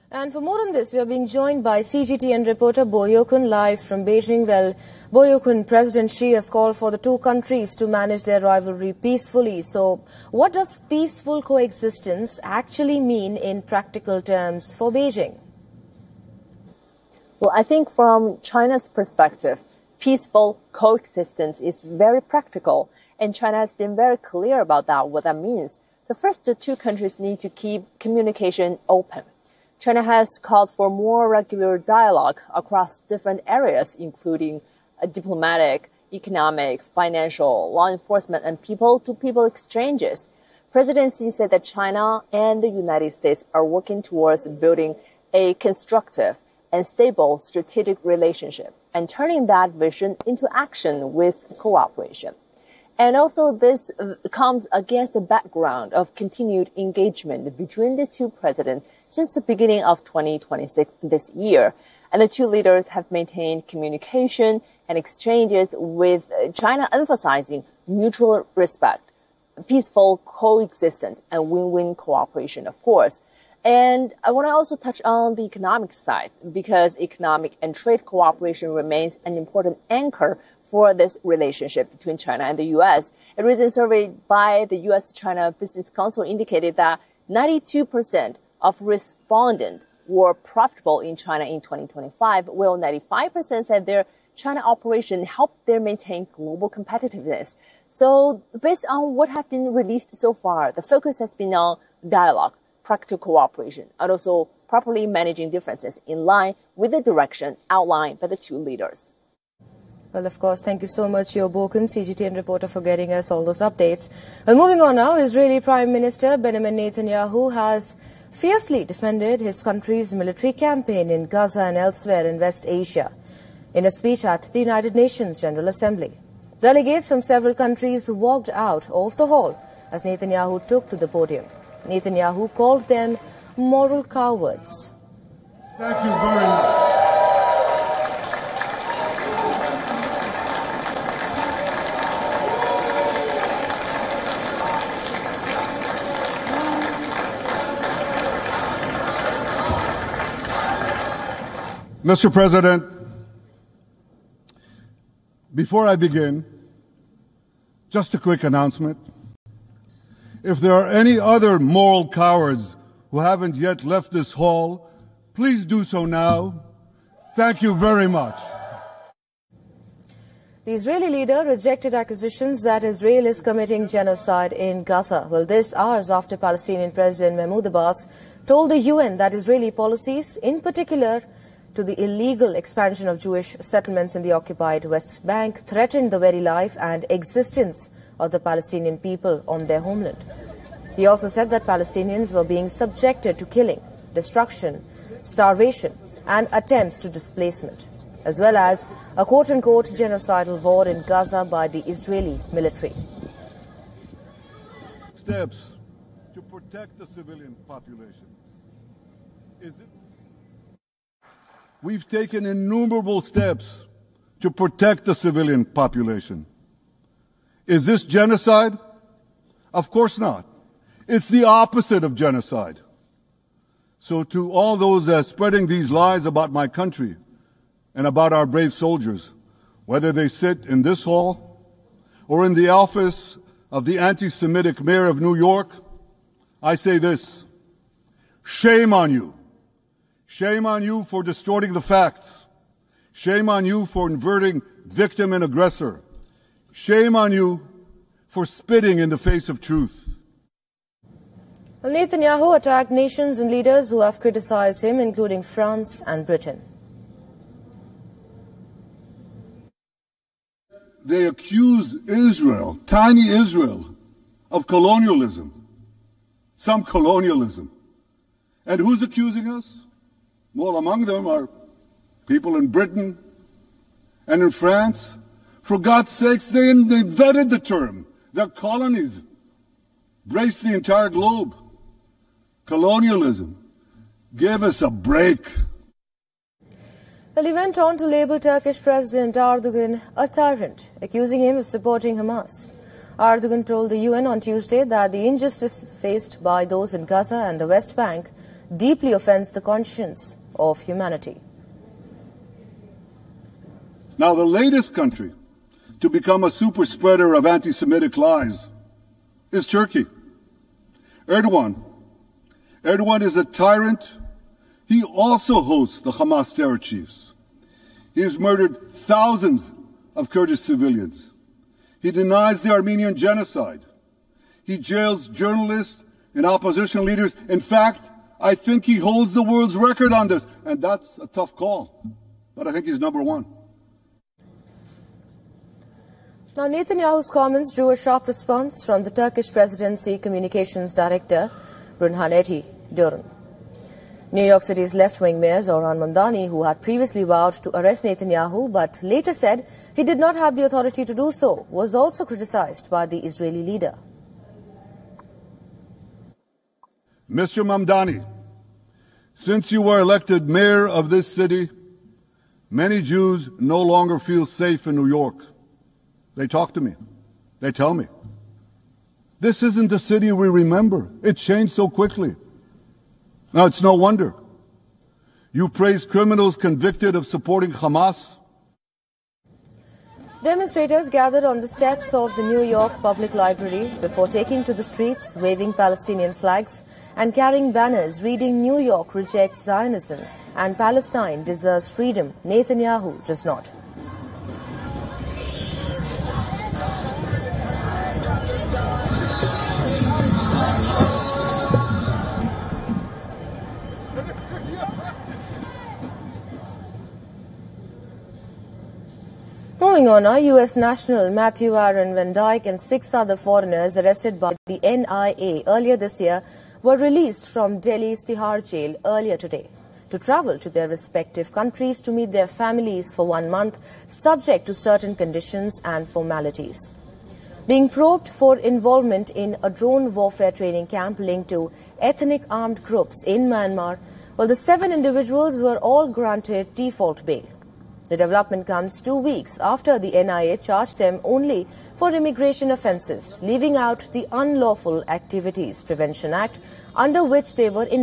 And for more on this, we are being joined by CGTN reporter Bo Hyokun live from Beijing. Well, Bo Hyokun, President Xi has called for the two countries to manage their rivalry peacefully. So what does peaceful coexistence actually mean in practical terms for Beijing? Well, I think from China's perspective, peaceful coexistence is very practical, and China has been very clear about that, what that means. So first, the two countries need to keep communication open. China has called for more regular dialogue across different areas, including diplomatic, economic, financial, law enforcement, and people-to-people exchanges. President Xi said that China and the United States are working towards building a constructive and stable strategic relationship and turning that vision into action with cooperation. And also this comes against the background of continued engagement between the two presidents since the beginning of 2026 this year. And the two leaders have maintained communication and exchanges with China emphasizing mutual respect, peaceful coexistence, and win-win cooperation, of course. And I want to also touch on the economic side because economic and trade cooperation remains an important anchor for this relationship between China and the U.S. A recent survey by the U.S.-China Business Council indicated that 92% of respondents were profitable in China in 2025, while 95% said their China operation helped them maintain global competitiveness. So based on what has been released so far, the focus has been on dialogue, practical cooperation, and also properly managing differences in line with the direction outlined by the two leaders. Well, of course, thank you so much, Bo Hyokun, CGTN reporter, for getting us all those updates. Well, moving on now, Israeli Prime Minister Benjamin Netanyahu has fiercely defended his country's military campaign in Gaza and elsewhere in West Asia. In a speech at the United Nations General Assembly, delegates from several countries walked out of the hall as Netanyahu took to the podium. Netanyahu called them moral cowards. Thank you very much. Mr. President, before I begin, just a quick announcement. If there are any other moral cowards who haven't yet left this hall, please do so now. Thank you very much. The Israeli leader rejected accusations that Israel is committing genocide in Gaza. Well, this hours after Palestinian President Mahmoud Abbas told the UN that Israeli policies, in particular to the illegal expansion of Jewish settlements in the occupied West Bank, threatened the very life and existence of the Palestinian people on their homeland. He also said that Palestinians were being subjected to killing, destruction, starvation, and attempts to displacement, as well as a quote-unquote genocidal war in Gaza by the Israeli military. Steps to protect the civilian population. We've taken innumerable steps to protect the civilian population. Is this genocide? Of course not. It's the opposite of genocide. So to all those spreading these lies about my country and about our brave soldiers, whether they sit in this hall or in the office of the anti-Semitic mayor of New York, I say this: shame on you. Shame on you for distorting the facts. Shame on you for inverting victim and aggressor. Shame on you for spitting in the face of truth. Well, Netanyahu attacked nations and leaders who have criticized him, including France and Britain. They accuse Israel, tiny Israel, of colonialism. Some colonialism. And who's accusing us? Well, among them are people in Britain and in France. For God's sakes, they vetted the term. Their colonies embrace the entire globe. Colonialism. Give us a break. Well, he went on to label Turkish President Erdogan a tyrant, accusing him of supporting Hamas. Erdogan told the UN on Tuesday that the injustice faced by those in Gaza and the West Bank deeply offends the conscience of humanity. Now, the latest country to become a super spreader of anti-Semitic lies is Turkey. Erdogan is a tyrant. He also hosts the Hamas terror chiefs. He has murdered thousands of Kurdish civilians. He denies the Armenian genocide. He jails journalists and opposition leaders. In fact, I think he holds the world's record on this. And that's a tough call. But I think he's number one. Now, Netanyahu's comments drew a sharp response from the Turkish Presidency Communications Director, Burhanettin Duran. New York City's left-wing mayor Zoran Mamdani, who had previously vowed to arrest Netanyahu but later said he did not have the authority to do so, was also criticized by the Israeli leader. Mr. Mamdani, since you were elected mayor of this city, many Jews no longer feel safe in New York. They talk to me. They tell me. This isn't the city we remember. It changed so quickly. Now, it's no wonder. You praise criminals convicted of supporting Hamas. Demonstrators gathered on the steps of the New York Public Library before taking to the streets, waving Palestinian flags and carrying banners reading "New York rejects Zionism" and "Palestine deserves freedom. Netanyahu does not." Moving on, our U.S. national Matthew Aaron Van Dyke and 6 other foreigners arrested by the NIA earlier this year were released from Delhi's Tihar jail earlier today to travel to their respective countries to meet their families for 1 month, subject to certain conditions and formalities. Being probed for involvement in a drone warfare training camp linked to ethnic armed groups in Myanmar, well, the 7 individuals were all granted default bail. The development comes 2 weeks after the NIA charged them only for immigration offences, leaving out the Unlawful Activities Prevention Act, under which they were